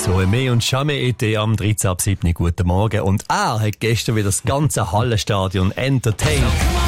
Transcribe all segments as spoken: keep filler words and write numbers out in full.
Soeme und Jamais été am dreizehn ab sieben. Guten Morgen. Und er hat gestern wieder das ganze Hallenstadion entertained.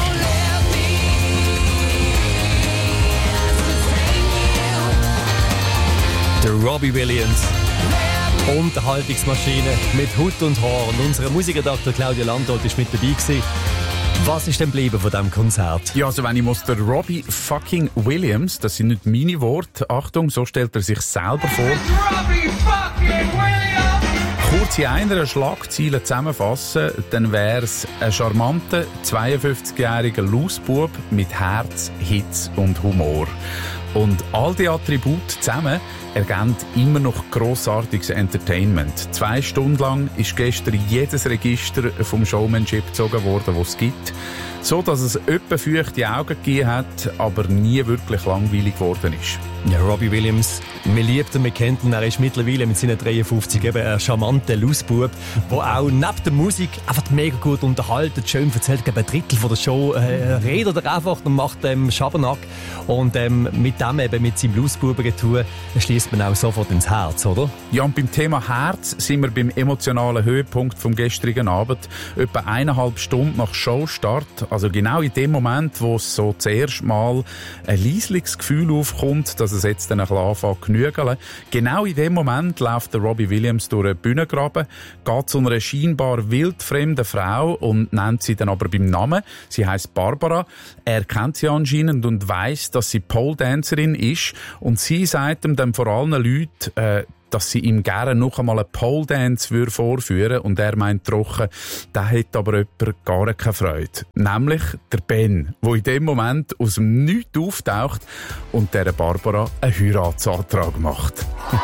Der Robbie Williams. Unterhaltungsmaschine mit Hut und Haar. Und unser Musikredakteur Claudia Landolt war mit dabei gewesen. Was ist denn geblieben von diesem Konzert? Ja, also wenn ich muss, der Robbie fucking Williams, das sind nicht meine Worte, Achtung, so stellt er sich selber vor. Robbie fucking Williams! Kurz in einer Schlagzeile zusammenfassen, dann wäre es ein charmanter, zweiundfünfzigjähriger Lausbub mit Herz, Hitz und Humor. Und all die Attribute zusammen ergeben immer noch grossartiges Entertainment. Zwei Stunden lang ist gestern jedes Register vom Showmanship gezogen worden, das es gibt. So, dass es etwa feuchte Augen gegeben hat, aber nie wirklich langweilig geworden ist. Ja, Robbie Williams, wir lieben ihn, wir kennen ihn. Er ist mittlerweile mit seinen dreiundfünfzig eben ein charmanter Lausbub, der auch neben der Musik einfach mega gut unterhalten, schön erzählt. Ich glaube, ein Drittel von der Show äh, redet er einfach und macht ähm, Schabernack. Und ähm, mit dem eben, mit seinem Lausbubengetue, schließt man auch sofort ins Herz, oder? Ja, und beim Thema Herz sind wir beim emotionalen Höhepunkt vom gestrigen Abend. Etwa eineinhalb Stunden nach Showstart, also genau in dem Moment, wo es so zuerst mal ein leisliches Gefühl aufkommt, dass es jetzt dann ein bisschen anfängt zu genügeln. Genau in dem Moment läuft der Robbie Williams durch einen Bühnengraben, geht zu einer scheinbar wildfremden Frau und nennt sie dann aber beim Namen. Sie heisst Barbara. Er kennt sie anscheinend und weiss, dass sie Pole-Dancerin ist. Und sie sagt ihm dann vor allen Leuten, äh, dass sie ihm gerne noch einmal einen Pole-Dance vorführen würde. Und er meint trocken, da hätte aber jemand gar keine Freude. Nämlich der Ben, der in dem Moment aus dem Nichts auftaucht und der Barbara einen Heiratsantrag macht.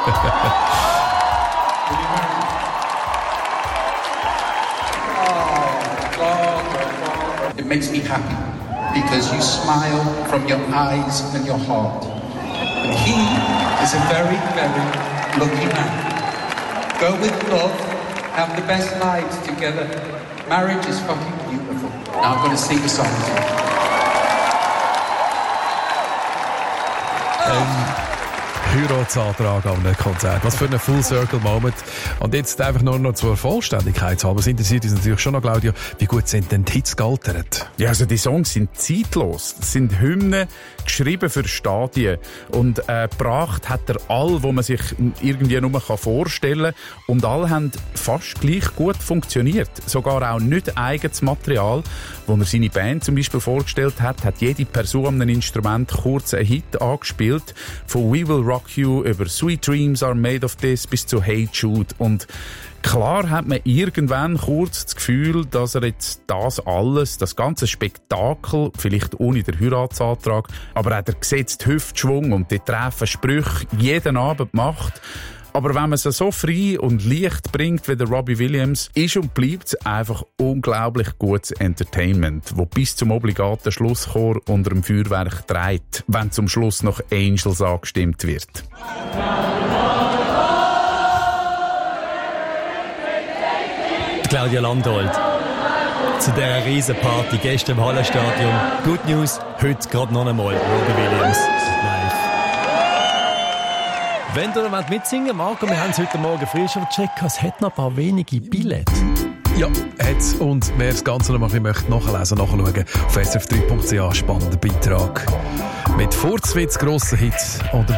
It makes me happy because you smile from your eyes and your heart. And he is a very, very lucky man. Go with love, have the best lives together. Marriage is fucking beautiful. Now I'm going to sing a song to you. Ähm, Heiratsantrag an einem Konzert. Was für ein Full-Circle-Moment. Und jetzt einfach nur noch zur Vollständigkeit halber. Es interessiert uns natürlich schon noch, Claudia, wie gut sind denn die Hits gealtert? Ja, also die Songs sind zeitlos. Das sind Hymnen, geschrieben für Stadien. Und äh, gebracht hat er all, wo man sich irgendwie nur vorstellen kann. Und alle haben fast gleich gut funktioniert. Sogar auch nicht eigenes Material. Wo er seine Band zum Beispiel vorgestellt hat, hat jede Person an einem Instrument kurz einen Hit angespielt. Von We Will Rock You über Sweet Dreams Are Made of This bis zu Hey Jude. Und klar hat man irgendwann kurz das Gefühl, dass er jetzt das alles, das ganze Spektakel, vielleicht ohne den Heiratsantrag, aber auch der gesetzte Hüftschwung und die treffen Sprüche jeden Abend macht. Aber wenn man es so frei und leicht bringt wie der Robbie Williams, ist und bleibt es einfach unglaublich gutes Entertainment, das bis zum obligaten Schlusschor unter dem Feuerwerk trägt, wenn zum Schluss noch Angels angestimmt wird. Claudia Landolt. Zu dieser Riesenparty gestern im Hallenstadion. Good News, heute gerade noch einmal Robbie Williams live. Wenn du noch mitsingen willst, Marco, wir haben es heute Morgen früh schon gecheckt, es hat noch ein paar wenige Billette. Ja, hat's. Und wer das Ganze noch mal möchte, nachlesen, nachschauen, auf s f drei punkt c h, spannender Beitrag. Mit Furzwitz grossen Hits.